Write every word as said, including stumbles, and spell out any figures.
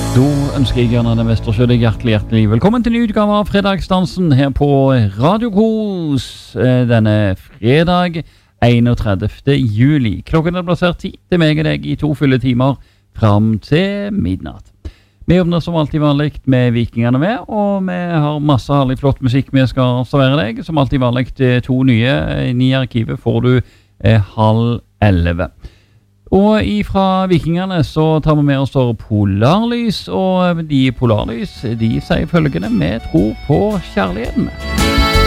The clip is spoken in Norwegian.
Da ønsker jeg Jan Arne Vestersjø deg hjertelig, hjertelig velkommen til ny utgave av Fredagsdansen her på Radio Kos denne fredag enogtredivte juli. Klokken er plassert ti til meg og deg i to fulle timer fram til midnatt. Vi åpner som alltid vanlig med Vikingene med, og vi har masse herlig flott musikk vi skal servere deg. Som alltid vanlig to nye i arkivet får du eh, halv elleve. Og ifra Vikingene så tar vi med oss Polarlys, og de Polarlys, de sier følgende: vi tror på kjærligheten.